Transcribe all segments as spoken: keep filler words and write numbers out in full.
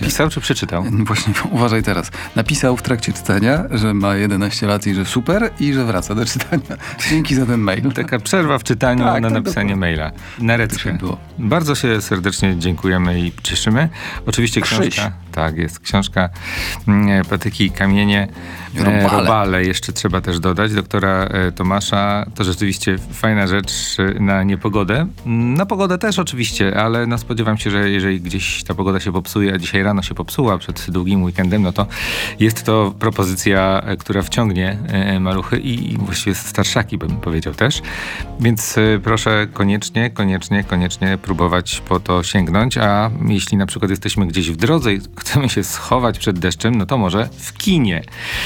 Napisał czy przeczytał? Właśnie, uważaj teraz. Napisał w trakcie czytania, że ma jedenaście lat i że super i że wraca do czytania. Dzięki za ten mail. Taka przerwa w czytaniu Tak, na tak, napisanie dokładnie. maila. Nareckę. było. Bardzo się serdecznie dziękujemy i cieszymy. Oczywiście Krzyś. książka, tak jest, książka mm, Patyki i kamienie, e, Robale. robale jeszcze trzeba też dodać, doktora e, Tomasza. To rzeczywiście fajna rzecz e, na niepogodę. Na pogodę też oczywiście, ale no spodziewam się, że jeżeli gdzieś ta pogoda się popsuje, a dzisiaj rano się popsuła przed długim weekendem, no to jest to propozycja, e, która wciągnie e, maluchy i, i właściwie starszaki bym powiedział też. Więc e, proszę koniecznie, koniecznie, koniecznie próbować po to sięgnąć, a jeśli na przykład jesteśmy gdzieś w drodze i chcemy się schować przed deszczem, no to może w kinie.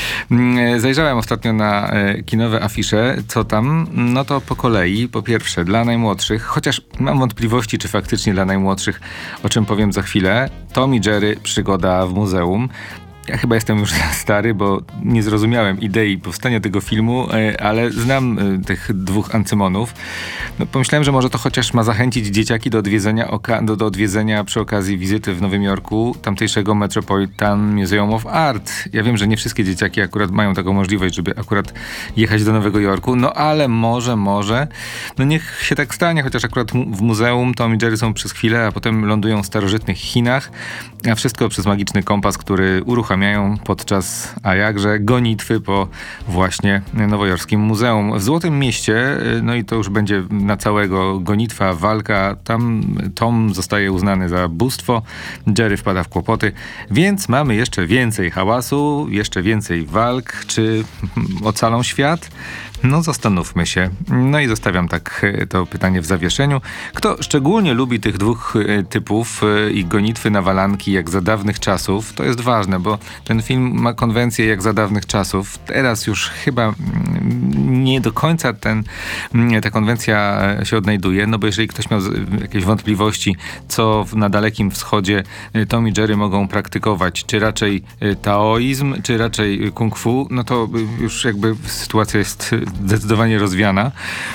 Mm, Zajrzałem ostatnio na e, kinowe afisze, co tam, no to po kolei. Po pierwsze, dla najmłodszych, chociaż mam wątpliwości, czy faktycznie dla najmłodszych, o czym powiem za chwilę, Tom i Jerry, przygoda w muzeum. Ja chyba jestem już za stary, bo nie zrozumiałem idei powstania tego filmu, e, ale znam e, tych dwóch ancymonów. No, pomyślałem, że może to chociaż ma zachęcić dzieciaki do odwiedzenia, oka- do, do odwiedzenia przy okazji wizyty w Nowym Jorku tamtejszego Metropolitan Museum of Art. Ja wiem, że nie wszystkie dzieciaki akurat mają taką możliwość, żeby akurat jechać do Nowego Jorku, no ale może, może. No niech się tak stanie, chociaż akurat mu- w muzeum Tom i Jerry są przez chwilę, a potem lądują w starożytnych Chinach, a wszystko przez magiczny kompas, który uruchamia miają podczas, a jakże, gonitwy po właśnie nowojorskim muzeum. W Złotym Mieście, no i to już będzie na całego gonitwa, walka, tam Tom zostaje uznany za bóstwo, Jerry wpada w kłopoty, więc mamy jeszcze więcej hałasu, jeszcze więcej walk, czy ocalą świat? No zastanówmy się. No i zostawiam tak to pytanie w zawieszeniu. Kto szczególnie lubi tych dwóch typów i gonitwy na walanki jak za dawnych czasów, to jest ważne, bo ten film ma konwencję jak za dawnych czasów. Teraz już chyba nie do końca ten, ta konwencja się odnajduje, no bo jeżeli ktoś miał jakieś wątpliwości, co na Dalekim Wschodzie Tom i Jerry mogą praktykować, czy raczej taoizm, czy raczej kung fu, no to już jakby sytuacja jest zdecydowanie rozwiana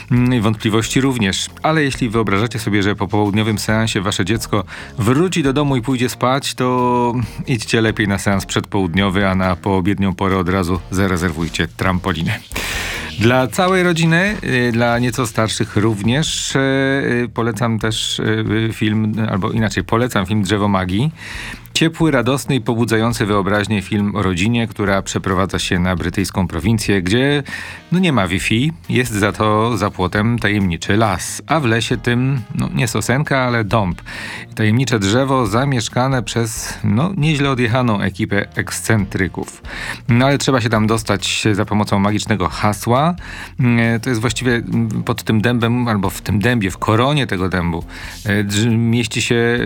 i wątpliwości również. Ale jeśli wyobrażacie sobie, że po południowym seansie wasze dziecko wróci do domu i pójdzie spać, to idźcie lepiej na seans przedpołudniowy, a na poobiednią porę od razu zarezerwujcie trampolinę. Dla całej rodziny, dla nieco starszych również polecam też film, albo inaczej polecam film Drzewo Magii. Ciepły, radosny i pobudzający wyobraźnię film o rodzinie, która przeprowadza się na brytyjską prowincję, gdzie no nie ma Wi-Fi, jest za to za płotem tajemniczy las, a w lesie tym no nie sosenka, ale dąb. Tajemnicze drzewo zamieszkane przez no nieźle odjechaną ekipę ekscentryków. No ale trzeba się tam dostać za pomocą magicznego hasła. To jest właściwie pod tym dębem, albo w tym dębie, w koronie tego dębu mieści się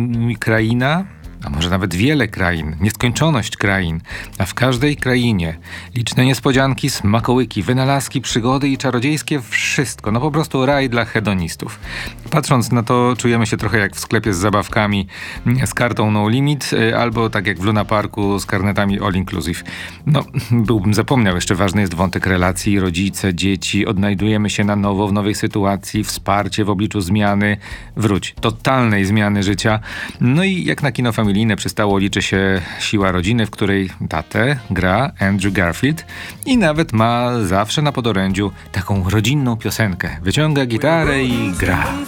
kraina, a może nawet wiele krain, nieskończoność krain, a w każdej krainie liczne niespodzianki, smakołyki, wynalazki, przygody i czarodziejskie wszystko. No po prostu raj dla hedonistów. Patrząc na to, czujemy się trochę jak w sklepie z zabawkami, z kartą No Limit, albo tak jak w Luna Parku z karnetami All Inclusive. No, byłbym zapomniał, jeszcze ważny jest wątek relacji, rodzice, dzieci, odnajdujemy się na nowo w nowej sytuacji, wsparcie w obliczu zmiany, wróć, totalnej zmiany życia. No i jak na kino familijne przystało, liczy się siła rodziny, w której tatę gra Andrew Garfield i nawet ma zawsze na podorędziu taką rodzinną piosenkę. Wyciąga gitarę i gra.